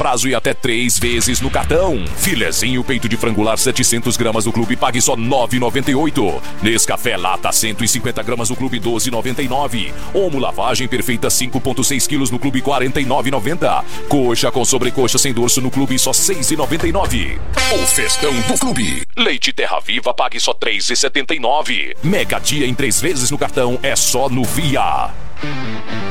prazo e até 3 vezes no cartão. Filezinho peito de frangular 700 gramas no clube, pague só R$ 9,98. Nescafé lata 150 gramas no clube, R$ 12,99. Omo lavagem perfeita 5,6 quilos no clube, R$ 49,90. Coxa com sobrecoxa sem dorso no clube, só R$ 6,99. O festão do clube. Leite Terra Viva, pague só R$ 3,79. Mega dia em 3 vezes no cartão, é só no Via.